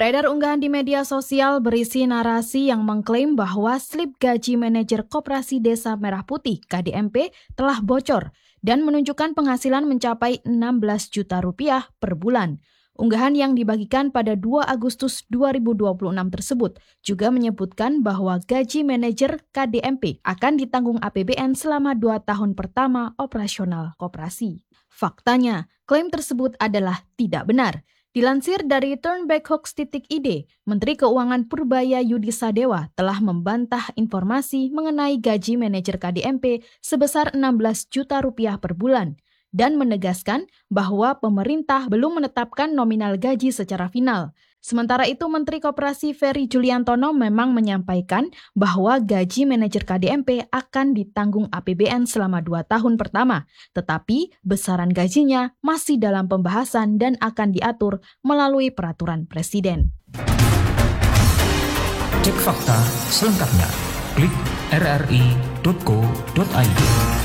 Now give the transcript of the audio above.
Beredar unggahan di media sosial berisi narasi yang mengklaim bahwa slip gaji manajer Koperasi Desa Merah Putih (KDMP) telah bocor dan menunjukkan penghasilan mencapai 16 juta rupiah per bulan. Unggahan yang dibagikan pada 2 Agustus 2026 tersebut juga menyebutkan bahwa gaji manajer KDMP akan ditanggung APBN selama 2 tahun pertama operasional koperasi. Faktanya, klaim tersebut adalah tidak benar. Dilansir dari turnbackhoax.id, Menteri Keuangan Purbaya Yudi Sadewa telah membantah informasi mengenai gaji manajer KDMP sebesar 16 juta rupiah per bulan dan menegaskan bahwa pemerintah belum menetapkan nominal gaji secara final. Sementara itu, Menteri Koperasi Ferry Juliantono memang menyampaikan bahwa gaji manajer KDMP akan ditanggung APBN selama 2 tahun pertama, tetapi besaran gajinya masih dalam pembahasan dan akan diatur melalui peraturan Presiden. Cek fakta selengkapnya. Klik rri.co.id.